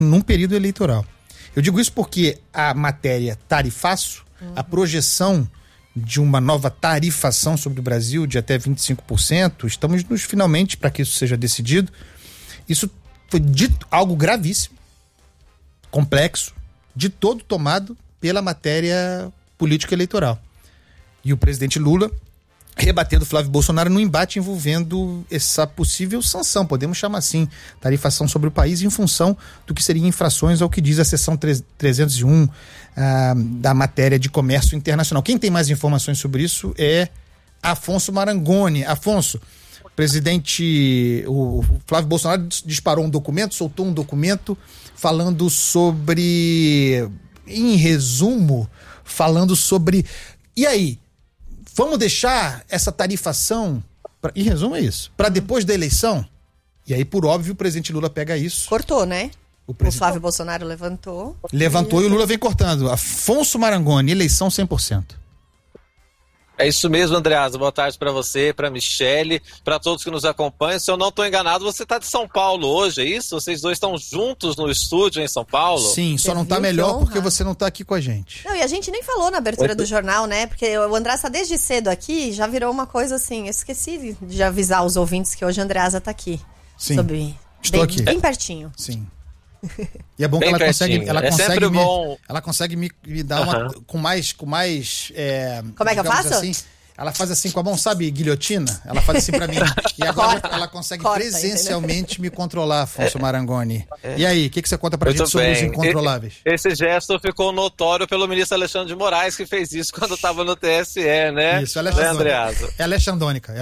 num período eleitoral. Eu digo isso porque a matéria tarifaço, a projeção de uma nova tarifação sobre o Brasil de até 25%, estamos nos finalmente para que isso seja decidido. Isso foi dito algo gravíssimo, complexo, de todo tomado pela matéria política eleitoral. E o presidente Lula rebatendo Flávio Bolsonaro num embate envolvendo essa possível sanção, podemos chamar assim, tarifação sobre o país em função do que seriam infrações ao que diz a seção 301 da matéria de comércio internacional. Quem tem mais informações sobre isso é Afonso Marangoni. Afonso, o Flávio Bolsonaro disparou um documento, soltou um documento falando sobre, em resumo, falando sobre, e aí, vamos deixar essa tarifação, em resumo é isso, para depois da eleição? E aí, por óbvio, o presidente Lula pega isso. Cortou, né? O Flávio Bolsonaro levantou. Levantou e o Lula vem cortando. Afonso Marangoni, eleição 100%. É isso mesmo, Andreasa. Boa tarde para você, para Michele, para todos que nos acompanham. Se eu não estou enganado, você está de São Paulo hoje, é isso? Vocês dois estão juntos no estúdio em São Paulo? Sim, só não está melhor porque você não está aqui com a gente. Não, e a gente nem falou na abertura do jornal, né? Porque o Andreasa está desde cedo aqui, já virou uma coisa assim. Eu esqueci de avisar os ouvintes que hoje a Andreasa está aqui. Sim, estou aqui. Bem pertinho. Sim. E é bom que ela consegue me dar uma com mais como é que eu faço? Assim, ela faz assim com a mão, sabe, guilhotina? Ela faz assim pra mim. E agora ela consegue presencialmente me controlar, Afonso Marangoni. E aí, o que você conta pra gente sobre os incontroláveis? Esse gesto ficou notório pelo ministro Alexandre de Moraes, que fez isso quando estava no TSE, né? Isso, ela é xandônica.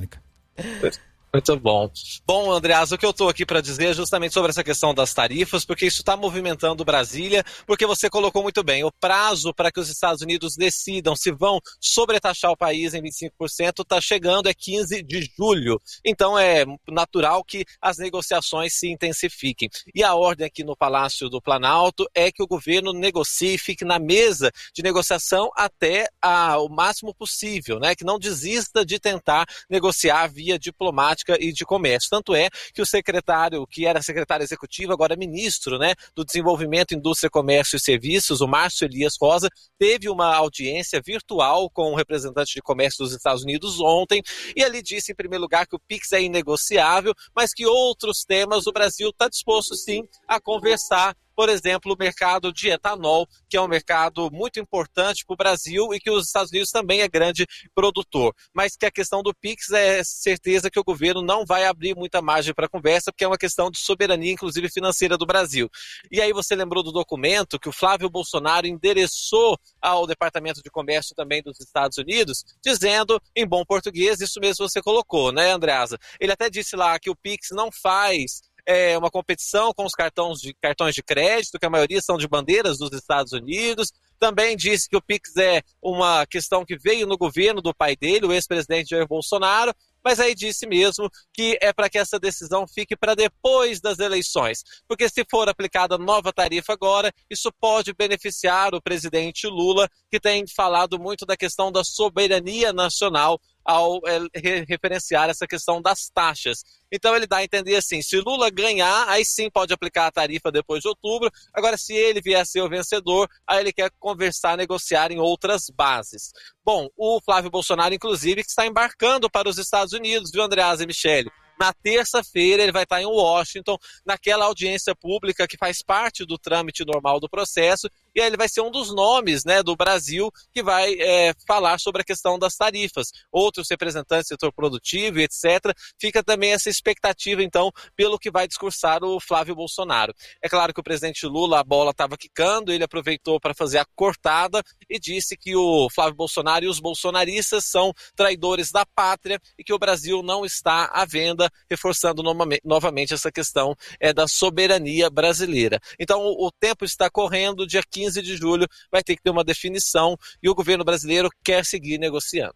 Muito bom. Bom, Andreasa, o que eu estou aqui para dizer é justamente sobre essa questão das tarifas, porque isso está movimentando Brasília, porque você colocou muito bem, o prazo para que os Estados Unidos decidam se vão sobretaxar o país em 25% está chegando, é 15 de julho. Então é natural que as negociações se intensifiquem. E a ordem aqui no Palácio do Planalto é que o governo negocie, fique na mesa de negociação até o máximo possível, né? Que não desista de tentar negociar via diplomática e de comércio. Tanto é que o secretário, que era secretário executivo, agora ministro, né, do Desenvolvimento, Indústria, Comércio e Serviços, o Márcio Elias Rosa, teve uma audiência virtual com o representante de comércio dos Estados Unidos ontem, e ali disse, em primeiro lugar, que o PIX é inegociável, mas que outros temas o Brasil está disposto, sim, a conversar. Por exemplo, o mercado de etanol, que é um mercado muito importante para o Brasil e que os Estados Unidos também é grande produtor. Mas que a questão do PIX é certeza que o governo não vai abrir muita margem para conversa, porque é uma questão de soberania, inclusive financeira do Brasil. E aí você lembrou do documento que o Flávio Bolsonaro endereçou ao Departamento de Comércio também dos Estados Unidos, dizendo, em bom português, isso mesmo você colocou, né, Andreasa? Ele até disse lá que o PIX não faz uma competição com os cartões de crédito, que a maioria são de bandeiras dos Estados Unidos. Também disse que o PIX é uma questão que veio no governo do pai dele, o ex-presidente Jair Bolsonaro, mas aí disse mesmo que é para que essa decisão fique para depois das eleições, porque se for aplicada nova tarifa agora, isso pode beneficiar o presidente Lula, que tem falado muito da questão da soberania nacional ao referenciar essa questão das taxas. Então ele dá a entender assim, se Lula ganhar, aí sim pode aplicar a tarifa depois de outubro, agora se ele vier a ser o vencedor, aí ele quer conversar, negociar em outras bases. Bom, o Flávio Bolsonaro, inclusive, que está embarcando para os Estados Unidos, viu, Andreasa e Michele? Na terça-feira ele vai estar em Washington, naquela audiência pública que faz parte do trâmite normal do processo, e aí ele vai ser um dos nomes, né, do Brasil que vai falar sobre a questão das tarifas. Outros representantes do setor produtivo e etc. Fica também essa expectativa, então, pelo que vai discursar o Flávio Bolsonaro. É claro que o presidente Lula, a bola estava quicando, ele aproveitou para fazer a cortada e disse que o Flávio Bolsonaro e os bolsonaristas são traidores da pátria e que o Brasil não está à venda, reforçando novamente essa questão da soberania brasileira. Então o tempo está correndo, dia 15 de julho vai ter que ter uma definição e o governo brasileiro quer seguir negociando.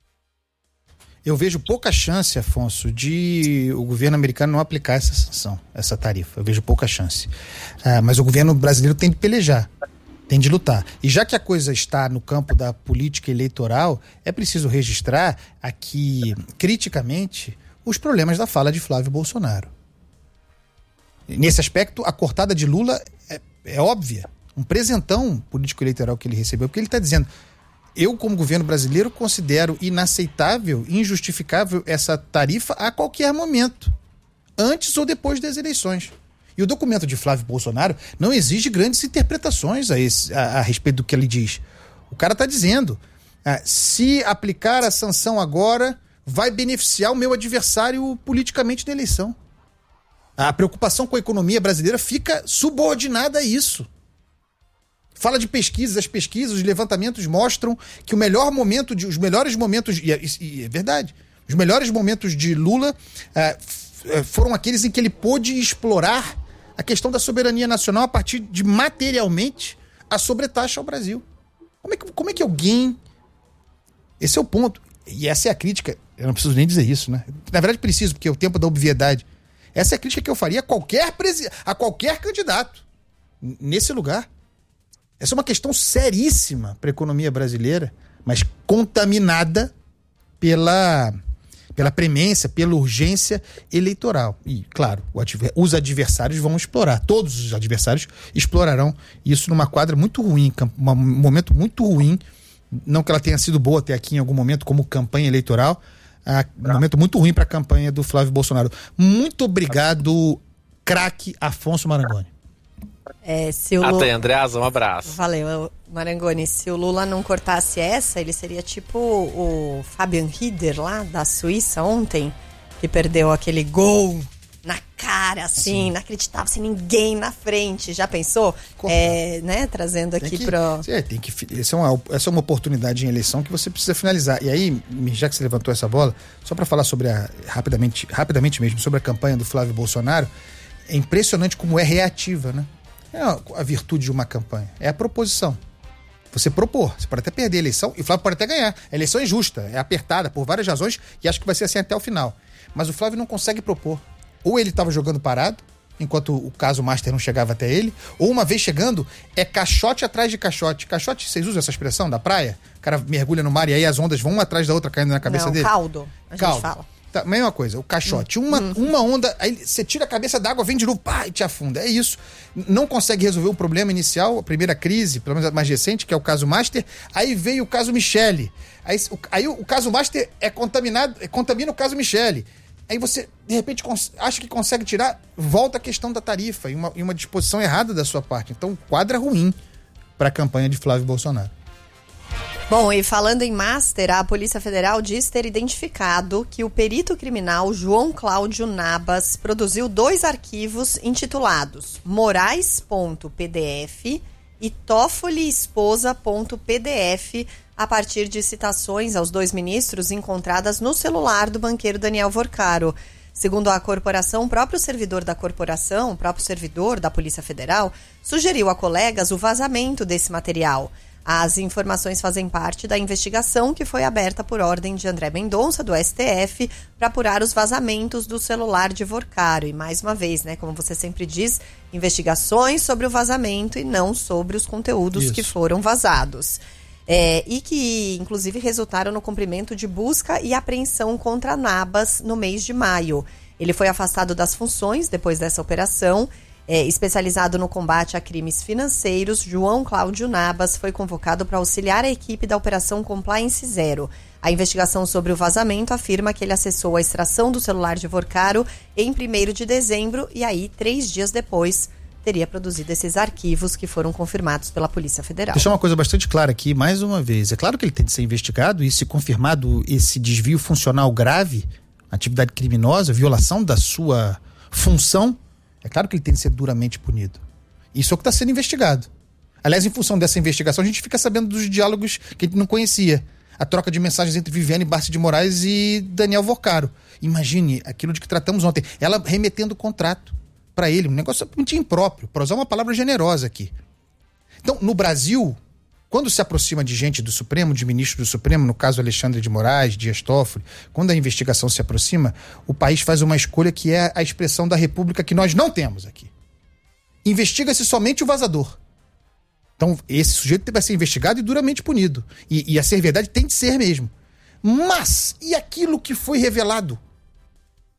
Eu vejo pouca chance, Afonso, de o governo americano não aplicar essa sanção, essa tarifa. Eu vejo pouca chance. Mas o governo brasileiro tem de pelejar, tem de lutar. E já que a coisa está no campo da política eleitoral, é preciso registrar aqui, criticamente, os problemas da fala de Flávio Bolsonaro. Nesse aspecto, a cortada de Lula é óbvia. Um presentão político-eleitoral que ele recebeu, porque ele está dizendo: eu, como governo brasileiro, considero inaceitável, injustificável essa tarifa a qualquer momento, antes ou depois das eleições. E o documento de Flávio Bolsonaro não exige grandes interpretações a respeito do que ele diz. O cara está dizendo: se aplicar a sanção agora, vai beneficiar o meu adversário politicamente na eleição. A preocupação com a economia brasileira fica subordinada a isso. Fala de pesquisas, as pesquisas, os levantamentos mostram que os melhores momentos, e é verdade, os melhores momentos de Lula foram aqueles em que ele pôde explorar a questão da soberania nacional a partir de, materialmente, a sobretaxa ao Brasil. Como é que alguém... Esse é o ponto. E essa é a crítica. Eu não preciso nem dizer isso, né? Na verdade preciso, porque é o tempo da obviedade. Essa é a crítica que eu faria a qualquer candidato nesse lugar. Essa é uma questão seríssima para a economia brasileira, mas contaminada pela premência, pela urgência eleitoral. E, claro, os adversários vão explorar. Todos os adversários explorarão isso numa quadra muito ruim, um momento muito ruim. Não que ela tenha sido boa até aqui em algum momento como campanha eleitoral, um momento muito ruim para a campanha do Flávio Bolsonaro. Muito obrigado, craque Afonso Marangoni. Até, Andreasa, um abraço. Valeu, Marangoni. Se o Lula não cortasse essa, ele seria tipo o Fabian Rieder lá da Suíça ontem, que perdeu aquele gol na cara, assim, sim, inacreditável, sem ninguém na frente. Já pensou? Né? Trazendo aqui para... Essa é uma oportunidade em eleição que você precisa finalizar. E aí, já que você levantou essa bola, só para falar sobre rapidamente mesmo, sobre a campanha do Flávio Bolsonaro, é impressionante como é reativa, né? É a virtude de uma campanha. É a proposição. Você propor. Você pode até perder a eleição e o Flávio pode até ganhar. A eleição é injusta, é apertada por várias razões e acho que vai ser assim até o final. Mas o Flávio não consegue propor. Ou ele estava jogando parado, enquanto o caso Master não chegava até ele, ou uma vez chegando, é caixote atrás de caixote. Caixote, vocês usam essa expressão da praia? O cara mergulha no mar e aí as ondas vão uma atrás da outra caindo na cabeça dele? Caldo, a gente fala. Tá, mesma coisa, o caixote. Uma onda, aí você tira a cabeça d'água, vem de novo, pá, e te afunda. É isso. Não consegue resolver o problema inicial, a primeira crise, pelo menos a mais recente, que é o caso Master. Aí veio o caso Michele. Aí o caso Master contamina o caso Michele. Aí você, de repente, acha que consegue tirar, volta a questão da tarifa, e uma disposição errada da sua parte. Então, quadra ruim para a campanha de Flávio Bolsonaro. Bom, e falando em Master, a Polícia Federal diz ter identificado que o perito criminal João Cláudio Nabas produziu 2 arquivos intitulados Moraes.pdf e Toffoli-esposa.pdf a partir de citações aos 2 ministros encontradas no celular do banqueiro Daniel Vorcaro. Segundo a corporação, o próprio servidor da Polícia Federal, sugeriu a colegas o vazamento desse material. As informações fazem parte da investigação que foi aberta por ordem de André Mendonça, do STF, para apurar os vazamentos do celular de Vorcaro. E mais uma vez, né, como você sempre diz, investigações sobre o vazamento e não sobre os conteúdos que foram vazados. E que, inclusive, resultaram no cumprimento de busca e apreensão contra Nabas no mês de maio. Ele foi afastado das funções depois dessa operação. Especializado no combate a crimes financeiros, João Cláudio Nabas foi convocado para auxiliar a equipe da Operação Compliance Zero. A investigação sobre o vazamento afirma que ele acessou a extração do celular de Vorcaro em 1º de dezembro e aí, 3 dias depois, teria produzido esses arquivos que foram confirmados pela Polícia Federal. Deixar uma coisa bastante clara aqui, mais uma vez. É claro que ele tem de ser investigado e, se confirmado esse desvio funcional grave, atividade criminosa, violação da sua função, é claro que ele tem de ser duramente punido. Isso é o que está sendo investigado. Aliás, em função dessa investigação, a gente fica sabendo dos diálogos que a gente não conhecia. A troca de mensagens entre Viviane Barça de Moraes e Daniel Vorcaro. Imagine aquilo de que tratamos ontem. Ela remetendo o contrato para ele. Um negócio muito impróprio, para usar uma palavra generosa aqui. Então, no Brasil, quando se aproxima de gente do Supremo, de ministro do Supremo, no caso Alexandre de Moraes, Dias Toffoli, quando a investigação se aproxima, o país faz uma escolha que é a expressão da República que nós não temos aqui. Investiga-se somente o vazador. Então, esse sujeito vai ser investigado e duramente punido. E a ser verdade tem de ser mesmo. Mas, e aquilo que foi revelado?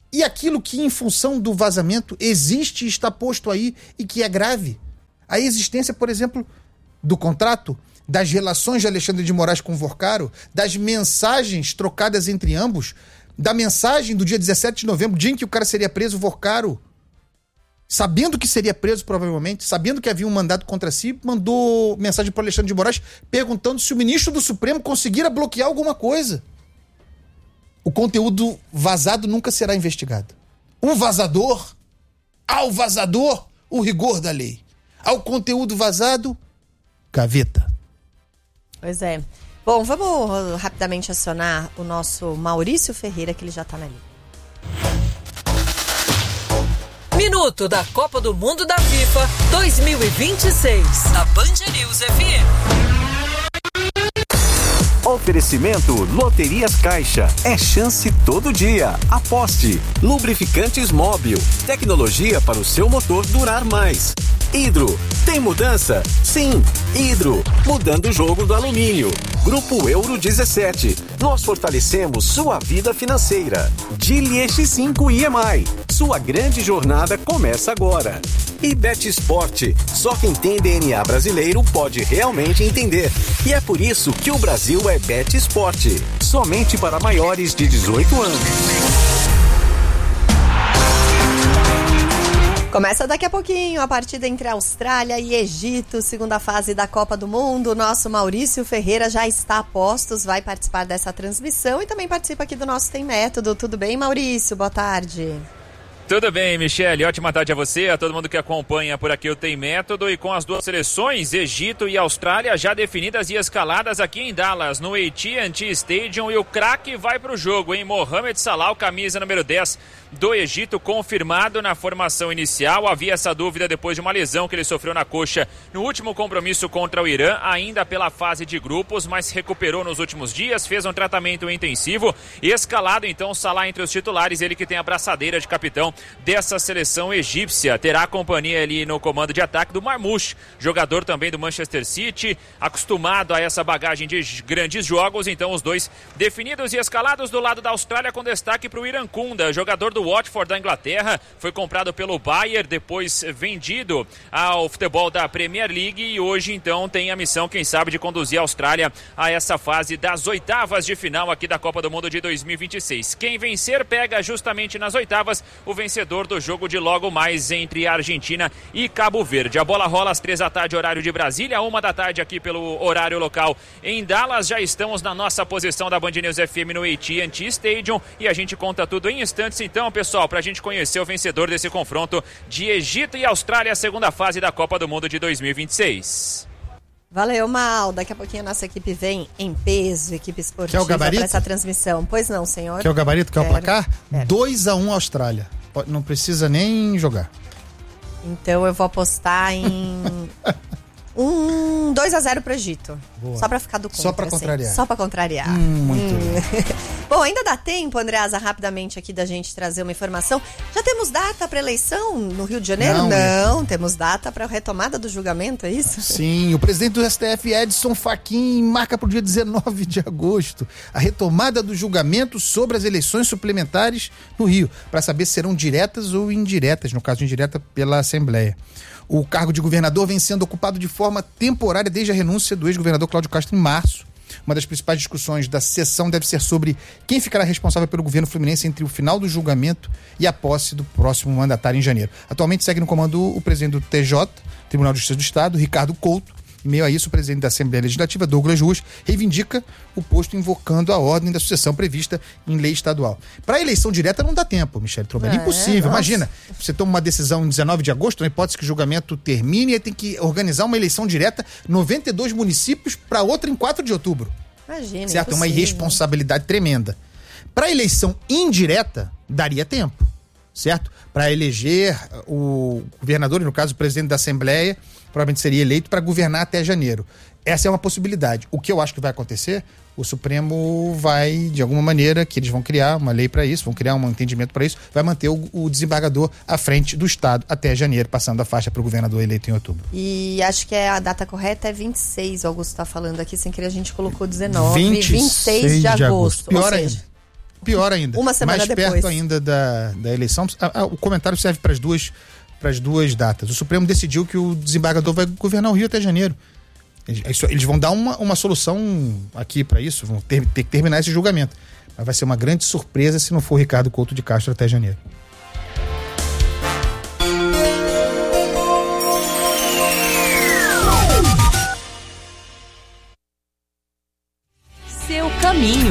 e aquilo que, em função do vazamento, existe e está posto aí e que é grave. A existência, por exemplo, do contrato, das relações de Alexandre de Moraes com Vorcaro, das mensagens trocadas entre ambos, da mensagem do dia 17 de novembro, dia em que o cara seria preso, Vorcaro, sabendo que seria preso provavelmente, sabendo que havia um mandado contra si, mandou mensagem para Alexandre de Moraes perguntando se o ministro do Supremo conseguira bloquear alguma coisa. O conteúdo vazado nunca será investigado. O vazador, ao vazador, o rigor da lei. Ao conteúdo vazado, gaveta. Pois é. Bom, vamos rapidamente acionar o nosso Maurício Ferreira, que ele já está na linha. Minuto da Copa do Mundo da FIFA 2026, da Band News FM. Oferecimento Loterias Caixa. É chance todo dia. Aposte. Lubrificantes Móbil. Tecnologia para o seu motor durar mais. Hidro. Tem mudança? Sim. Hidro. Mudando o jogo do alumínio. Grupo Euro 17. Nós fortalecemos sua vida financeira. Dili X5 IMI. Sua grande jornada começa agora. E Bet Sport. Só quem tem DNA brasileiro pode realmente entender. E é por isso que o Brasil é Bet Sport. Somente para maiores de 18 anos. Começa daqui a pouquinho a partida entre Austrália e Egito, segunda fase da Copa do Mundo. O nosso Maurício Ferreira já está a postos, vai participar dessa transmissão e também participa aqui do nosso Tem Método. Tudo bem, Maurício? Boa tarde. Tudo bem, Michele. Ótima tarde a você, a todo mundo que acompanha por aqui o Tem Método. E com as duas seleções, Egito e Austrália, já definidas e escaladas aqui em Dallas, no AT&T Stadium. E o craque vai para o jogo, hein? Mohamed Salah, camisa número 10 do Egito, confirmado na formação inicial. Havia essa dúvida depois de uma lesão que ele sofreu na coxa no último compromisso contra o Irã, ainda pela fase de grupos, mas se recuperou nos últimos dias, fez um tratamento intensivo. Escalado, então, Salah entre os titulares, ele que tem a braçadeira de capitão dessa seleção egípcia. Terá a companhia ali no comando de ataque do Marmoush, jogador também do Manchester City, acostumado a essa bagagem de grandes jogos. Então os dois definidos e escalados do lado da Austrália, com destaque para o Irankunda, jogador do Watford da Inglaterra, foi comprado pelo Bayern, depois vendido ao futebol da Premier League e hoje então tem a missão, quem sabe, de conduzir a Austrália a essa fase das oitavas de final aqui da Copa do Mundo de 2026. Quem vencer pega justamente nas oitavas o vencedor do jogo de logo mais entre Argentina e Cabo Verde. A bola rola às 3 da tarde, horário de Brasília, 1 da tarde aqui pelo horário local em Dallas. Já estamos na nossa posição da Band News FM no AT&T Stadium e a gente conta tudo em instantes, então, pessoal, pra gente conhecer o vencedor desse confronto de Egito e Austrália, segunda fase da Copa do Mundo de 2026. Valeu, Mal. Daqui a pouquinho a nossa equipe vem em peso, equipe esportiva, para essa transmissão. Pois não, senhor? Quer o gabarito? Quer o placar? Quero. 2-1 Austrália. Não precisa nem jogar. Então eu vou apostar em 2-0 pro Egito. Boa. Só pra ficar do contra. Só pra contrariar. Só pra contrariar. Muito bem. Bom, ainda dá tempo, Andreasa, rapidamente aqui da gente trazer uma informação. Já temos data pra eleição no Rio de Janeiro? Não, temos data pra retomada do julgamento, é isso? Sim, o presidente do STF, Edson Fachin, marca pro dia 19 de agosto a retomada do julgamento sobre as eleições suplementares no Rio, para saber se serão diretas ou indiretas, no caso indireta pela Assembleia. O cargo de governador vem sendo ocupado de forma temporária desde a renúncia do ex-governador Cláudio Castro em março. Uma das principais discussões da sessão deve ser sobre quem ficará responsável pelo governo fluminense entre o final do julgamento e a posse do próximo mandatário em janeiro. Atualmente segue no comando o presidente do TJ, Tribunal de Justiça do Estado, Ricardo Couto. Em meio a isso, o presidente da Assembleia Legislativa, Douglas Ruas, reivindica o posto invocando a ordem da sucessão prevista em lei estadual. Para a eleição direta não dá tempo, Michele Trombelli. Impossível. Imagina, você toma uma decisão em 19 de agosto, na hipótese que o julgamento termine, e tem que organizar uma eleição direta, 92 municípios, para outra em 4 de outubro. Imagina, certo? É uma irresponsabilidade tremenda. Para a eleição indireta, daria tempo, certo? Para eleger o governador, e no caso o presidente da Assembleia, provavelmente seria eleito para governar até janeiro. Essa é uma possibilidade. O que eu acho que vai acontecer, o Supremo vai, de alguma maneira, que eles vão criar uma lei para isso, vão criar um entendimento para isso, vai manter o desembargador à frente do Estado até janeiro, passando a faixa para o governador eleito em outubro. E acho que a data correta é 26, o Augusto está falando aqui, sem querer a gente colocou 19, 26 de agosto. Pior ainda. Pior ainda. Uma semana mais depois. perto ainda da eleição. O comentário serve para as duas datas. O Supremo decidiu que o desembargador vai governar o Rio até janeiro. Eles vão dar uma solução aqui para isso, vão ter que terminar esse julgamento. Mas vai ser uma grande surpresa se não for Ricardo Couto de Castro até janeiro. Seu caminho.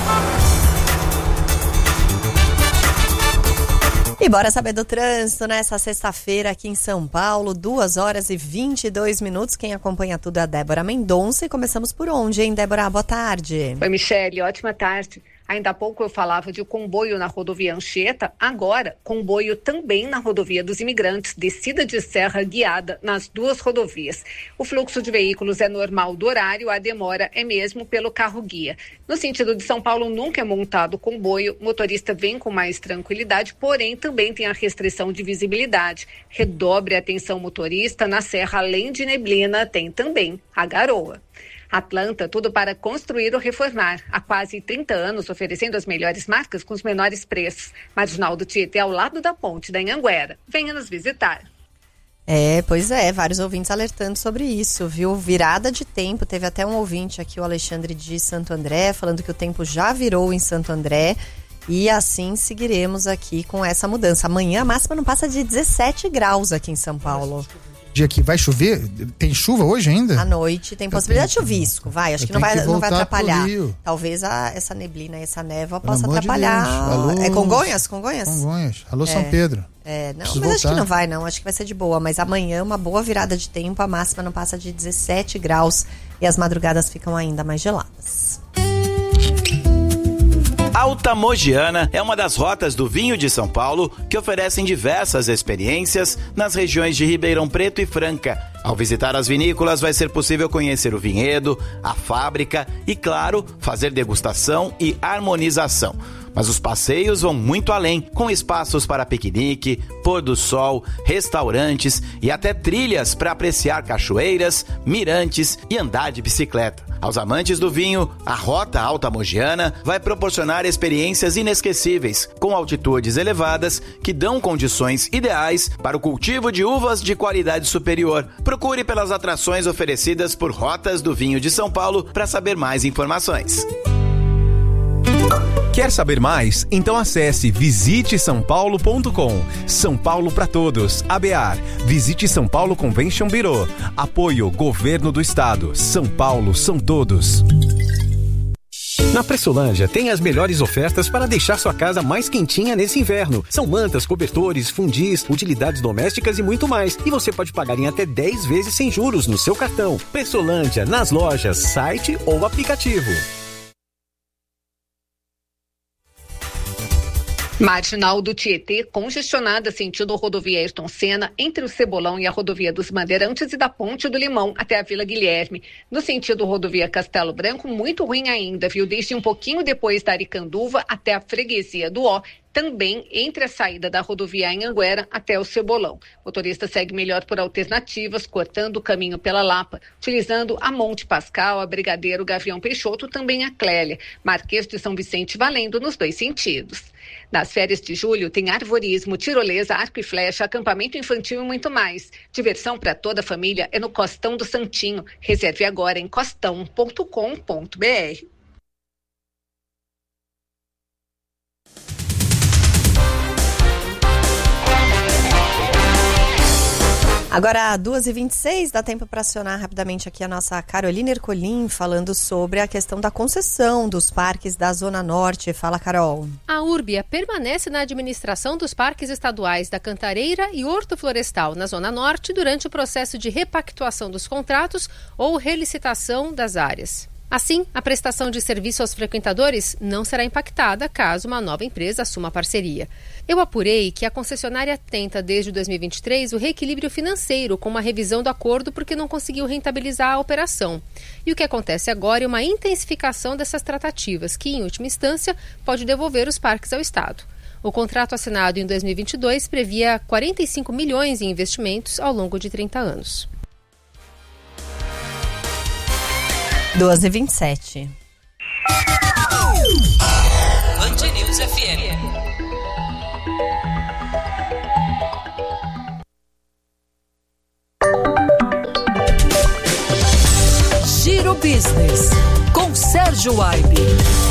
E bora saber do trânsito nessa sexta-feira aqui em São Paulo, 2h22. Quem acompanha tudo é a Débora Mendonça e começamos por onde, hein, Débora? Boa tarde. Oi, Michele, ótima tarde. Ainda há pouco eu falava de comboio na rodovia Anchieta, agora comboio também na rodovia dos Imigrantes, descida de serra guiada nas duas rodovias. O fluxo de veículos é normal do horário, a demora é mesmo pelo carro-guia. No sentido de São Paulo nunca é montado comboio, o motorista vem com mais tranquilidade, porém também tem a restrição de visibilidade. Redobre a atenção motorista, na serra além de neblina tem também a garoa. Atlanta, tudo para construir ou reformar. Há quase 30 anos, oferecendo as melhores marcas com os menores preços. Marginal do Tietê, ao lado da ponte da Anhanguera. Venha nos visitar. Pois é, vários ouvintes alertando sobre isso, viu? Virada de tempo, teve até um ouvinte aqui, o Alexandre de Santo André, falando que o tempo já virou em Santo André. E assim seguiremos aqui com essa mudança. Amanhã a máxima não passa de 17 graus aqui em São Paulo. Dia que vai chover? Tem chuva hoje ainda? À noite tem possibilidade de chuvisco, vai. Acho que não vai atrapalhar. Talvez essa neblina, essa névoa possa atrapalhar. Alô, é Congonhas? Congonhas. Alô, São Pedro. Não, mas voltar. Acho que não vai, não. Acho que vai ser de boa. Mas amanhã, uma boa virada de tempo, a máxima não passa de 17 graus e as madrugadas ficam ainda mais geladas. Alta Mogiana é uma das rotas do vinho de São Paulo que oferecem diversas experiências nas regiões de Ribeirão Preto e Franca. Ao visitar as vinícolas vai ser possível conhecer o vinhedo, a fábrica e, claro, fazer degustação e harmonização. Mas os passeios vão muito além, com espaços para piquenique, pôr do sol, restaurantes e até trilhas para apreciar cachoeiras, mirantes e andar de bicicleta. Aos amantes do vinho, a Rota Alta Mogiana vai proporcionar experiências inesquecíveis, com altitudes elevadas que dão condições ideais para o cultivo de uvas de qualidade superior. Procure pelas atrações oferecidas por Rotas do Vinho de São Paulo para saber mais informações. Quer saber mais? Então acesse visitesaopaulo.com. São Paulo para todos. ABAR. Visite São Paulo Convention Bureau. Apoio Governo do Estado. São Paulo são todos. Na Pressolândia tem as melhores ofertas para deixar sua casa mais quentinha nesse inverno. São mantas, cobertores, fundis, utilidades domésticas e muito mais. E você pode pagar em até 10 vezes sem juros no seu cartão. Pressolândia, nas lojas, site ou aplicativo. Marginal do Tietê, congestionada sentido rodovia Ayrton Senna, entre o Cebolão e a rodovia dos Bandeirantes e da Ponte do Limão até a Vila Guilherme. No sentido rodovia Castelo Branco, muito ruim ainda, viu? Desde um pouquinho depois da Aricanduva até a freguesia do Ó. Também entre a saída da rodovia Anhanguera até o Cebolão. O motorista segue melhor por alternativas, cortando o caminho pela Lapa, utilizando a Monte Pascal, a Brigadeiro Gavião Peixoto, também a Clélia, Marquês de São Vicente valendo nos dois sentidos. Nas férias de julho tem arvorismo, tirolesa, arco e flecha, acampamento infantil e muito mais. Diversão para toda a família é no Costão do Santinho. Reserve agora em costão.com.br. Agora, 2h26, dá tempo para acionar rapidamente aqui a nossa Carolina Ercolim, falando sobre a questão da concessão dos parques da Zona Norte. Fala, Carol. A Urbia permanece na administração dos parques estaduais da Cantareira e Horto Florestal, na Zona Norte, durante o processo de repactuação dos contratos ou relicitação das áreas. Assim, a prestação de serviço aos frequentadores não será impactada caso uma nova empresa assuma a parceria. Eu apurei que a concessionária tenta desde 2023 o reequilíbrio financeiro com uma revisão do acordo porque não conseguiu rentabilizar a operação. E o que acontece agora é uma intensificação dessas tratativas que, em última instância, pode devolver os parques ao Estado. O contrato assinado em 2022 previa 45 milhões em investimentos ao longo de 30 anos. 2h27. Band News FM. Giro Business, com Sérgio Aibe.